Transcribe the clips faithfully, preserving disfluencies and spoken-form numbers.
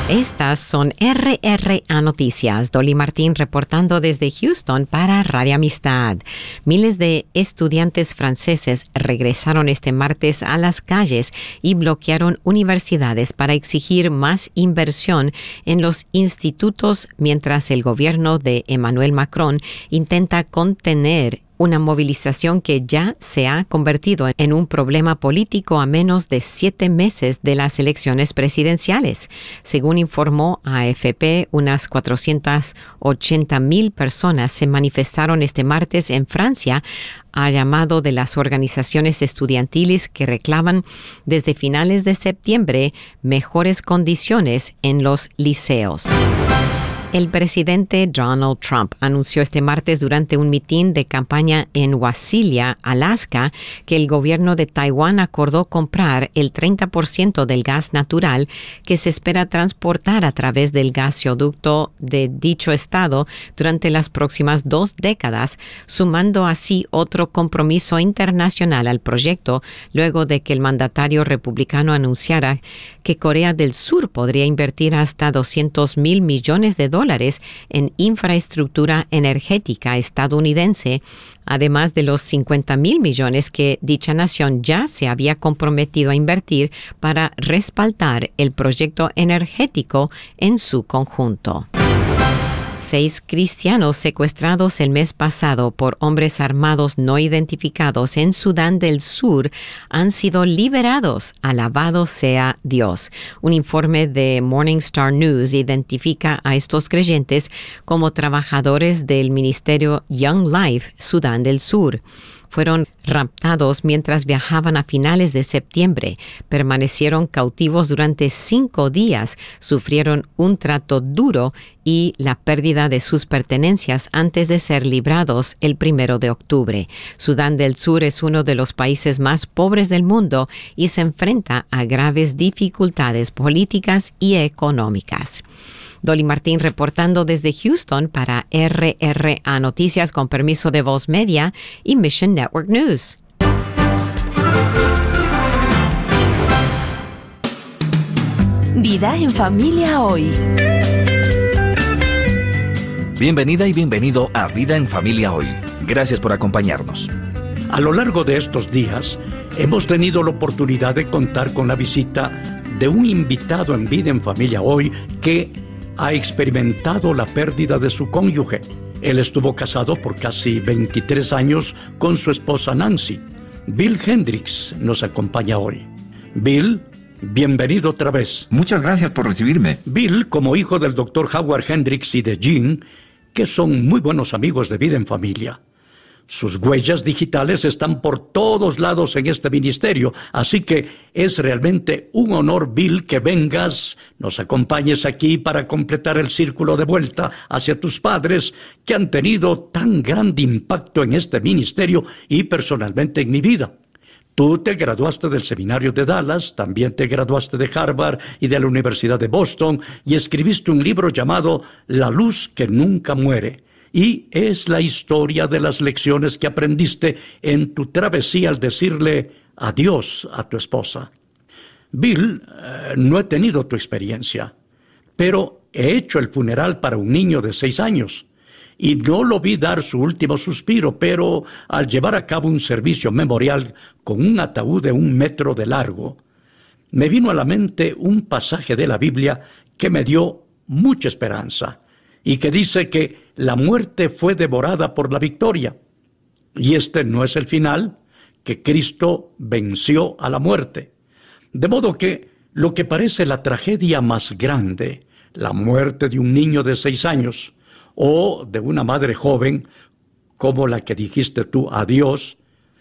Estas son R R A Noticias. Dolly Martín reportando desde Houston para Radio Amistad. Miles de estudiantes franceses regresaron este martes a las calles y bloquearon universidades para exigir más inversión en los institutos mientras el gobierno de Emmanuel Macron intenta contener una movilización que ya se ha convertido en un problema político a menos de siete meses de las elecciones presidenciales. Según informó A F P, unas cuatrocientas ochenta mil personas se manifestaron este martes en Francia a llamado de las organizaciones estudiantiles que reclaman desde finales de septiembre mejores condiciones en los liceos. El presidente Donald Trump anunció este martes durante un mitin de campaña en Wasilla, Alaska, que el gobierno de Taiwán acordó comprar el treinta por ciento del gas natural que se espera transportar a través del gasoducto de dicho estado durante las próximas dos décadas, sumando así otro compromiso internacional al proyecto, luego de que el mandatario republicano anunciara que Corea del Sur podría invertir hasta doscientos mil millones de dólares dólares en infraestructura energética estadounidense, además de los cincuenta mil millones que dicha nación ya se había comprometido a invertir para respaldar el proyecto energético en su conjunto. Seis cristianos secuestrados el mes pasado por hombres armados no identificados en Sudán del Sur han sido liberados. Alabado sea Dios. Un informe de Morningstar News identifica a estos creyentes como trabajadores del ministerio Young Life Sudán del Sur. Fueron raptados mientras viajaban a finales de septiembre. Permanecieron cautivos durante cinco días, sufrieron un trato duro y la pérdida de sus pertenencias antes de ser librados el primero de octubre. Sudán del Sur es uno de los países más pobres del mundo y se enfrenta a graves dificultades políticas y económicas. Dolly Martín reportando desde Houston para R R A Noticias con permiso de Voz Media y Mission Network News. Vida en Familia Hoy. Bienvenida y bienvenido a Vida en Familia Hoy. Gracias por acompañarnos. A lo largo de estos días, hemos tenido la oportunidad de contar con la visita de un invitado en Vida en Familia Hoy que ha experimentado la pérdida de su cónyuge. Él estuvo casado por casi veintitrés años con su esposa Nancy. Bill Hendricks nos acompaña hoy. Bill, bienvenido otra vez. Muchas gracias por recibirme. Bill, como hijo del doctor Howard Hendricks y de Jean, que son muy buenos amigos de Vida en Familia. Sus huellas digitales están por todos lados en este ministerio, así que es realmente un honor, Bill, que vengas, nos acompañes aquí para completar el círculo de vuelta hacia tus padres que han tenido tan grande impacto en este ministerio y personalmente en mi vida. Tú te graduaste del seminario de Dallas, también te graduaste de Harvard y de la Universidad de Boston y escribiste un libro llamado La luz que nunca muere. Y es la historia de las lecciones que aprendiste en tu travesía al decirle adiós a tu esposa. Bill, eh, no he tenido tu experiencia, pero he hecho el funeral para un niño de seis años y no lo vi dar su último suspiro, pero al llevar a cabo un servicio memorial con un ataúd de un metro de largo, me vino a la mente un pasaje de la Biblia que me dio mucha esperanza y que dice que la muerte fue devorada por la victoria. Y este no es el final, que Cristo venció a la muerte. De modo que lo que parece la tragedia más grande, la muerte de un niño de seis años o de una madre joven, como la que dijiste tú, adiós,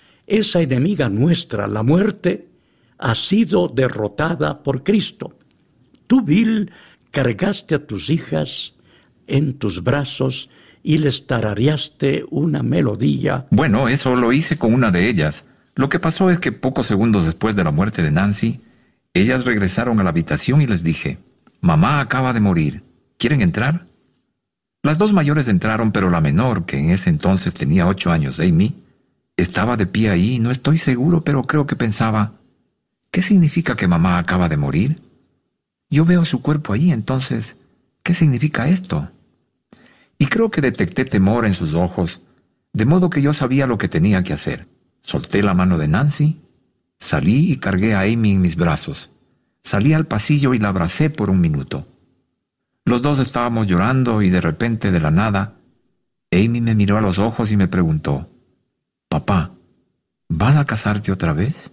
esa enemiga nuestra, la muerte, ha sido derrotada por Cristo. Tú, Bill, cargaste a tus hijas en tus brazos y les tarareaste una melodía. Bueno, eso lo hice con una de ellas. Lo que pasó es que pocos segundos después de la muerte de Nancy, ellas regresaron a la habitación y les dije, mamá acaba de morir, ¿quieren entrar? Las dos mayores entraron, pero la menor, que en ese entonces tenía ocho años, Amy, estaba de pie ahí, no estoy seguro, pero creo que pensaba, ¿qué significa que mamá acaba de morir? Yo veo su cuerpo ahí, entonces, ¿qué significa esto? Y creo que detecté temor en sus ojos, de modo que yo sabía lo que tenía que hacer. Solté la mano de Nancy, salí y cargué a Amy en mis brazos. Salí al pasillo y la abracé por un minuto. Los dos estábamos llorando y de repente, de la nada, Amy me miró a los ojos y me preguntó, «Papá, ¿vas a casarte otra vez?»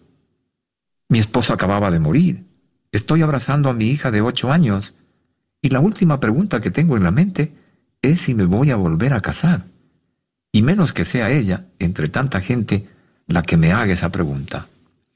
Mi esposa acababa de morir. Estoy abrazando a mi hija de ocho años y la última pregunta que tengo en la mente es si me voy a volver a casar. Y menos que sea ella, entre tanta gente, la que me haga esa pregunta.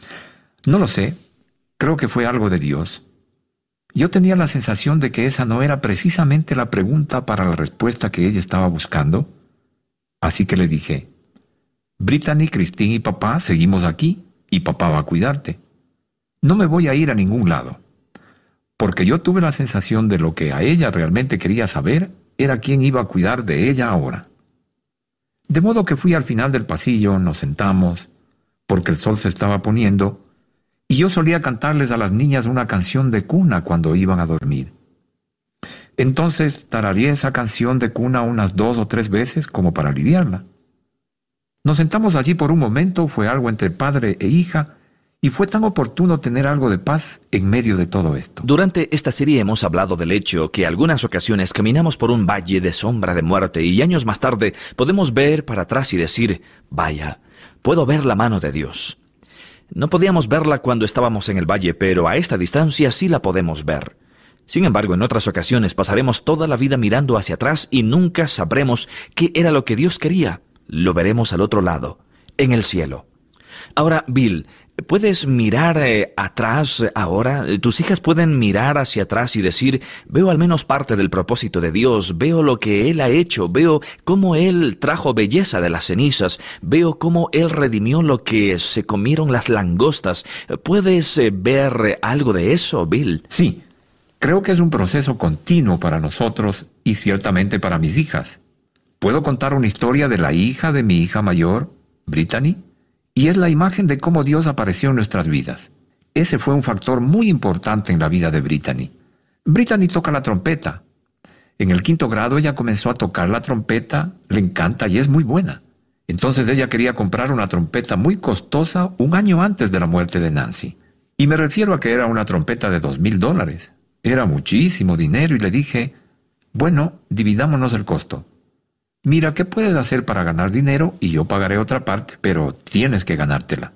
No lo sé. Creo que fue algo de Dios. Yo tenía la sensación de que esa no era precisamente la pregunta para la respuesta que ella estaba buscando. Así que le dije, Brittany, Christine y papá seguimos aquí y papá va a cuidarte. No me voy a ir a ningún lado. Porque yo tuve la sensación de lo que a ella realmente quería saber era quién iba a cuidar de ella ahora. De modo que fui al final del pasillo, nos sentamos, porque el sol se estaba poniendo, y yo solía cantarles a las niñas una canción de cuna cuando iban a dormir. Entonces tarareé esa canción de cuna unas dos o tres veces como para aliviarla. Nos sentamos allí por un momento, fue algo entre padre e hija, y fue tan oportuno tener algo de paz en medio de todo esto. Durante esta serie hemos hablado del hecho que algunas ocasiones caminamos por un valle de sombra de muerte y años más tarde podemos ver para atrás y decir, vaya, puedo ver la mano de Dios. No podíamos verla cuando estábamos en el valle, pero a esta distancia sí la podemos ver. Sin embargo, en otras ocasiones pasaremos toda la vida mirando hacia atrás y nunca sabremos qué era lo que Dios quería. Lo veremos al otro lado, en el cielo. Ahora, Bill, ¿puedes mirar eh, atrás ahora? ¿Tus hijas pueden mirar hacia atrás y decir, veo al menos parte del propósito de Dios, veo lo que Él ha hecho, veo cómo Él trajo belleza de las cenizas, veo cómo Él redimió lo que se comieron las langostas? ¿Puedes eh, ver algo de eso, Bill? Sí, creo que es un proceso continuo para nosotros y ciertamente para mis hijas. ¿Puedo contar una historia de la hija de mi hija mayor, Brittany? Y es la imagen de cómo Dios apareció en nuestras vidas. Ese fue un factor muy importante en la vida de Brittany. Brittany toca la trompeta. En el quinto grado ella comenzó a tocar la trompeta, le encanta y es muy buena. Entonces ella quería comprar una trompeta muy costosa un año antes de la muerte de Nancy. Y me refiero a que era una trompeta de dos mil dólares. Era muchísimo dinero y le dije, bueno, dividámonos el costo. Mira, ¿qué puedes hacer para ganar dinero? Y yo pagaré otra parte, pero tienes que ganártela.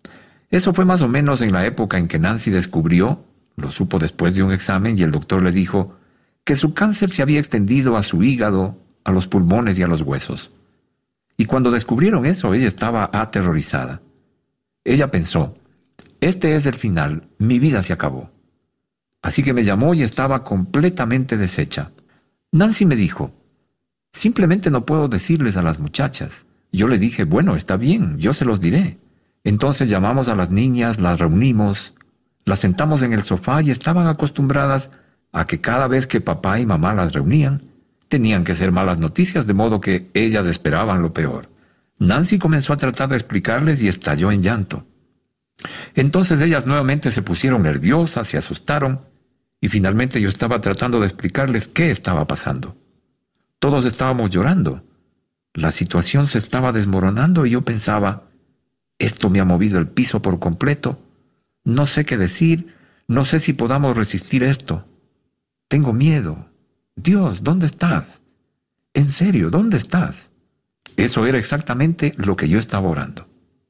Eso fue más o menos en la época en que Nancy descubrió, lo supo después de un examen y el doctor le dijo, que su cáncer se había extendido a su hígado, a los pulmones y a los huesos. Y cuando descubrieron eso, ella estaba aterrorizada. Ella pensó, este es el final, mi vida se acabó. Así que me llamó y estaba completamente deshecha. Nancy me dijo, simplemente no puedo decirles a las muchachas. Yo le dije, bueno, está bien, yo se los diré. Entonces llamamos a las niñas, las reunimos, las sentamos en el sofá y estaban acostumbradas a que cada vez que papá y mamá las reunían, tenían que ser malas noticias, de modo que ellas esperaban lo peor. Nancy comenzó a tratar de explicarles y estalló en llanto. Entonces ellas nuevamente se pusieron nerviosas, se asustaron, y finalmente yo estaba tratando de explicarles qué estaba pasando. Todos estábamos llorando. La situación se estaba desmoronando y yo pensaba, esto me ha movido el piso por completo. No sé qué decir, no sé si podamos resistir esto. Tengo miedo. Dios, ¿dónde estás? En serio, ¿dónde estás? Eso era exactamente lo que yo estaba orando.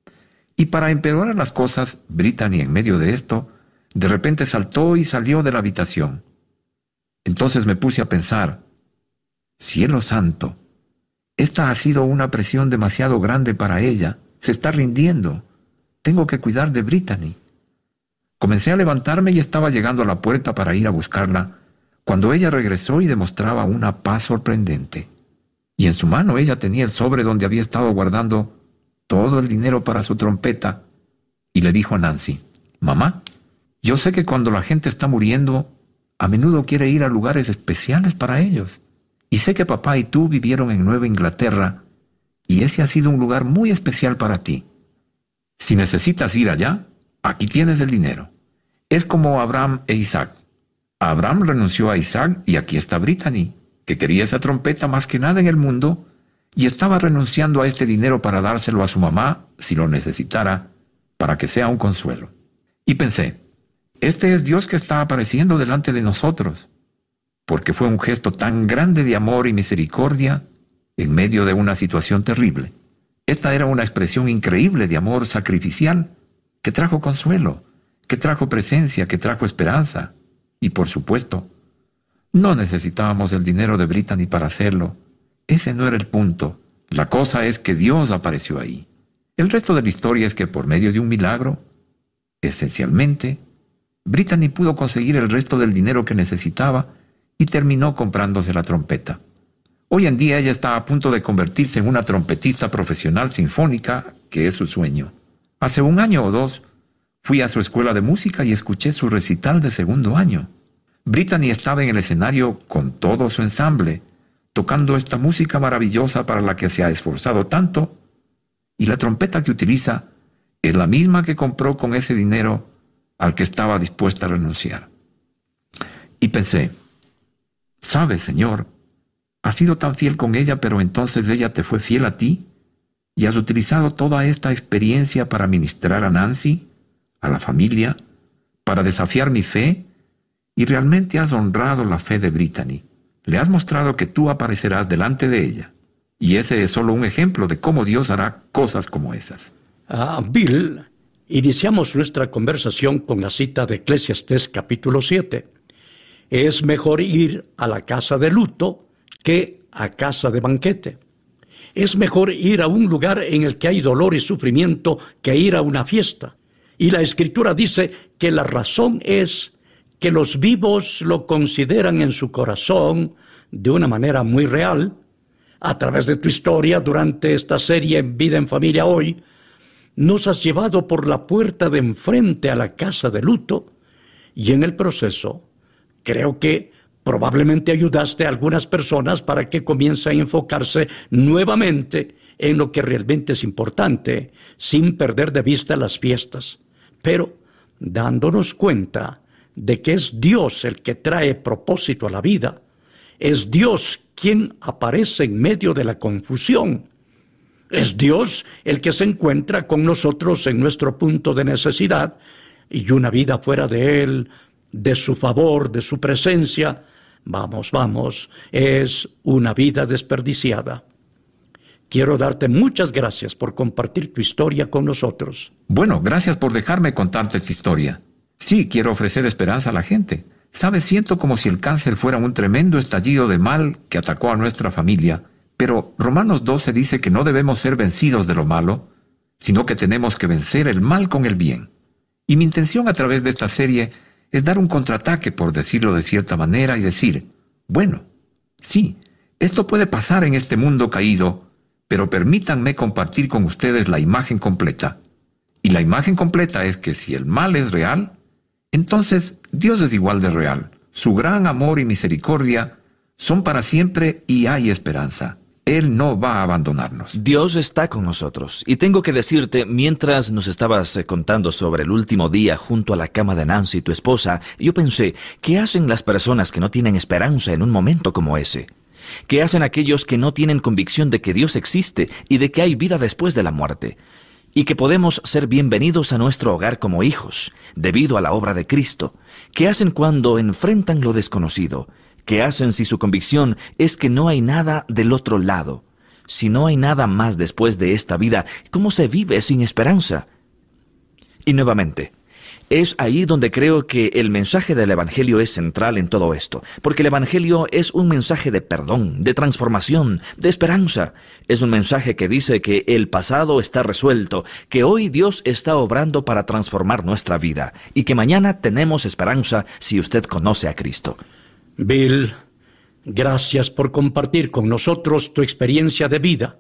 Y para empeorar las cosas, Brittany, en medio de esto, de repente saltó y salió de la habitación. Entonces me puse a pensar, cielo santo, esta ha sido una presión demasiado grande para ella. Se está rindiendo. Tengo que cuidar de Brittany. Comencé a levantarme y estaba llegando a la puerta para ir a buscarla, cuando ella regresó y demostraba una paz sorprendente. Y en su mano ella tenía el sobre donde había estado guardando todo el dinero para su trompeta, y le dijo a Nancy, mamá, yo sé que cuando la gente está muriendo, a menudo quiere ir a lugares especiales para ellos. Y sé que papá y tú vivieron en Nueva Inglaterra, y ese ha sido un lugar muy especial para ti. Si necesitas ir allá, aquí tienes el dinero. Es como Abraham e Isaac. Abraham renunció a Isaac y aquí está Brittany, que quería esa trompeta más que nada en el mundo y estaba renunciando a este dinero para dárselo a su mamá, si lo necesitara, para que sea un consuelo. Y pensé, este es Dios que está apareciendo delante de nosotros, porque fue un gesto tan grande de amor y misericordia en medio de una situación terrible. Esta era una expresión increíble de amor sacrificial que trajo consuelo, que trajo presencia, que trajo esperanza. Y por supuesto, no necesitábamos el dinero de Brittany para hacerlo. Ese no era el punto. La cosa es que Dios apareció ahí. El resto de la historia es que por medio de un milagro, esencialmente, Brittany pudo conseguir el resto del dinero que necesitaba y terminó comprándose la trompeta. Hoy en día ella está a punto de convertirse en una trompetista profesional sinfónica, que es su sueño. Hace un año o dos, fui a su escuela de música y escuché su recital de segundo año. Brittany estaba en el escenario con todo su ensamble, tocando esta música maravillosa para la que se ha esforzado tanto, y la trompeta que utiliza es la misma que compró con ese dinero al que estaba dispuesta a renunciar. Y pensé, ¿sabes, Señor? Has sido tan fiel con ella, pero entonces ella te fue fiel a ti, y has utilizado toda esta experiencia para ministrar a Nancy, a la familia, para desafiar mi fe, y realmente has honrado la fe de Brittany. Le has mostrado que tú aparecerás delante de ella. Y ese es solo un ejemplo de cómo Dios hará cosas como esas. Ah, Bill, iniciamos nuestra conversación con la cita de Eclesiastés capítulo siete. Es mejor ir a la casa de luto que a casa de banquete. Es mejor ir a un lugar en el que hay dolor y sufrimiento que ir a una fiesta. Y la Escritura dice que la razón es que los vivos lo consideran en su corazón de una manera muy real. A través de tu historia durante esta serie Vida en Familia Hoy, nos has llevado por la puerta de enfrente a la casa de luto y en el proceso creo que probablemente ayudaste a algunas personas para que comiencen a enfocarse nuevamente en lo que realmente es importante, sin perder de vista las fiestas, pero dándonos cuenta de que es Dios el que trae propósito a la vida. Es Dios quien aparece en medio de la confusión. Es Dios el que se encuentra con nosotros en nuestro punto de necesidad, y una vida fuera de Él, de su favor, de su presencia, vamos, vamos, es una vida desperdiciada. Quiero darte muchas gracias por compartir tu historia con nosotros. Bueno, gracias por dejarme contarte esta historia. Sí, quiero ofrecer esperanza a la gente. Sabes, siento como si el cáncer fuera un tremendo estallido de mal que atacó a nuestra familia, pero Romanos doce dice que no debemos ser vencidos de lo malo, sino que tenemos que vencer el mal con el bien. Y mi intención a través de esta serie es dar un contraataque, por decirlo de cierta manera, y decir, bueno, sí, esto puede pasar en este mundo caído, pero permítanme compartir con ustedes la imagen completa. Y la imagen completa es que si el mal es real, entonces Dios es igual de real. Su gran amor y misericordia son para siempre y hay esperanza. Él no va a abandonarnos. Dios está con nosotros. Y tengo que decirte, mientras nos estabas eh, contando sobre el último día junto a la cama de Nancy, tu esposa, yo pensé, ¿qué hacen las personas que no tienen esperanza en un momento como ese? ¿Qué hacen aquellos que no tienen convicción de que Dios existe y de que hay vida después de la muerte? Y que podemos ser bienvenidos a nuestro hogar como hijos, debido a la obra de Cristo. ¿Qué hacen cuando enfrentan lo desconocido? ¿Qué hacen si su convicción es que no hay nada del otro lado? Si no hay nada más después de esta vida, ¿cómo se vive sin esperanza? Y nuevamente, es ahí donde creo que el mensaje del Evangelio es central en todo esto, porque el Evangelio es un mensaje de perdón, de transformación, de esperanza. Es un mensaje que dice que el pasado está resuelto, que hoy Dios está obrando para transformar nuestra vida, y que mañana tenemos esperanza si usted conoce a Cristo. Bill, gracias por compartir con nosotros tu experiencia de vida.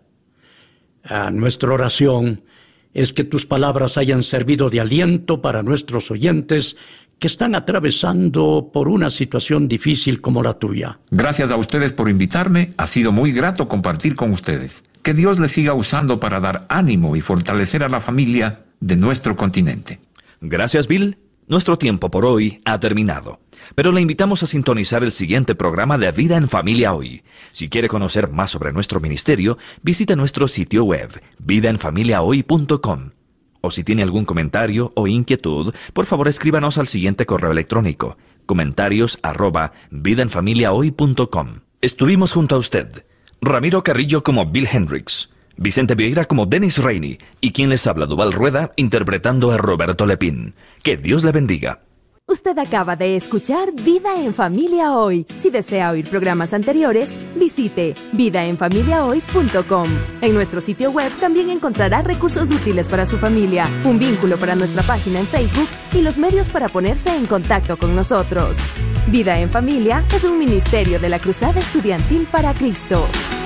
A nuestra oración es que tus palabras hayan servido de aliento para nuestros oyentes que están atravesando por una situación difícil como la tuya. Gracias a ustedes por invitarme. Ha sido muy grato compartir con ustedes. Que Dios les siga usando para dar ánimo y fortalecer a la familia de nuestro continente. Gracias, Bill. Nuestro tiempo por hoy ha terminado. Pero le invitamos a sintonizar el siguiente programa de Vida en Familia Hoy. Si quiere conocer más sobre nuestro ministerio, visite nuestro sitio web, vida en familia hoy punto com. O si tiene algún comentario o inquietud, por favor escríbanos al siguiente correo electrónico, comentarios arroba vida en familia hoy punto com. Estuvimos junto a usted, Ramiro Carrillo como Bill Hendricks, Vicente Vieira como Dennis Rainey y quien les habla, Duval Rueda, interpretando a Roberto Lepín. Que Dios le bendiga. Usted acaba de escuchar Vida en Familia Hoy. Si desea oír programas anteriores, visite vida en familia hoy punto com. En nuestro sitio web también encontrará recursos útiles para su familia, un vínculo para nuestra página en Facebook y los medios para ponerse en contacto con nosotros. Vida en Familia es un ministerio de la Cruzada Estudiantil para Cristo.